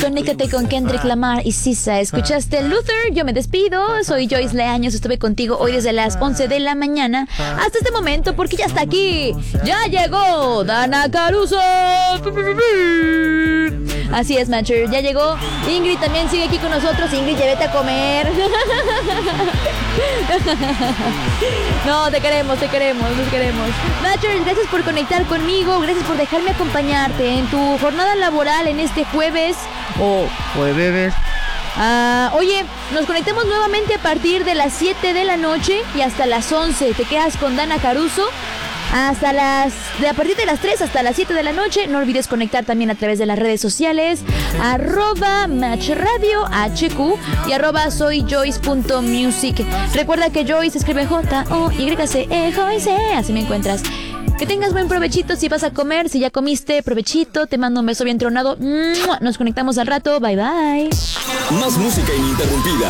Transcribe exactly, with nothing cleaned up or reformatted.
Conéctate con Kendrick Lamar y S Z A. Escuchaste Luther, yo me despido. Soy Joyce Leaños, estuve contigo hoy desde las once de la mañana hasta este momento porque ya está aquí. Ya llegó Dana Caruso. Así es, Matcher, ya llegó. Ingrid también sigue aquí con nosotros. Ingrid, ya vete a comer. No, te queremos, te queremos, te queremos. Matcher, gracias por conectar conmigo. Gracias por dejarme acompañarte en tu jornada laboral en este jueves. O jueves. Ah, oye, nos conectamos nuevamente a partir de las siete de la noche y hasta las once. Te quedas con Dana Caruso. Hasta las, de a partir de las tres hasta las siete de la noche. No olvides conectar también a través de las redes sociales, arroba Match Radio H Q y arroba soy Joyce punto music. Recuerda que Joyce se escribe J O Y C E Joyce, así me encuentras. Que tengas buen provechito si vas a comer. Si ya comiste, provechito. Te mando un beso bien tronado. Nos conectamos al rato. Bye bye. Más música ininterrumpida.